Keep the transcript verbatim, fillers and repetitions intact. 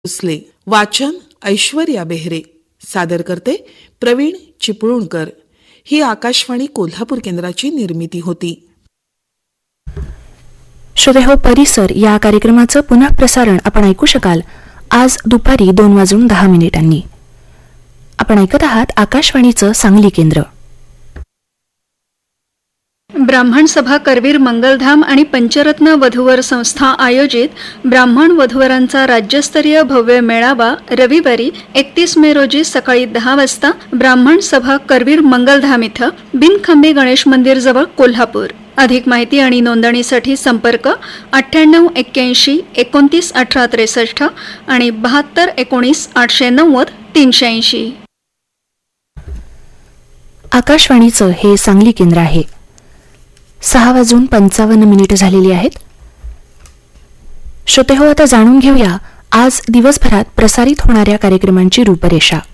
भोसले. वाचन ऐश्वर्या बेहरे. सादर करते प्रवीण चिपळूणकर. ही आकाशवाणी कोल्हापूर केंद्राची निर्मिती होती. श्रोतेहो, परिसर या कार्यक्रमाचं पुन्हा प्रसारण आपण ऐकू शकाल आज दुपारी दोन वाजून दहा मिनिटांनी. आपण ऐकत आहात आकाशवाणीचं सांगली केंद्र. ब्राह्मण सभा करवीर मंगलधाम आणि पंचरत्न वधूवर संस्था आयोजित ब्राह्मण वधूवरांचा राज्यस्तरीय भव्य मेळावा रविवारी एकतीस मे रोजी सकाळी दहा वाजता ब्राह्मण सभा करवीर मंगलधाम इथं बिनखंबी गणेश मंदिर जवळ कोल्हापूर. अधिक माहिती आणि नोंदणीसाठी संपर्क अठ्ठ्याण्णव एक्क्याऐंशी एकोणतीस अठरा त्रेसष्ट आणि बहात्तर एकोणीस आठशे नव्वद तीनशे ऐंशी. आकाशवाणीचं हे सांगली केंद्र आहे. सहा वाजून पंचावन्न मिनिटं झालेली आहेत. श्रोतेहो, आता जाणून घेऊया आज दिवसभरात प्रसारित होणाऱ्या कार्यक्रमांची रूपरेषा.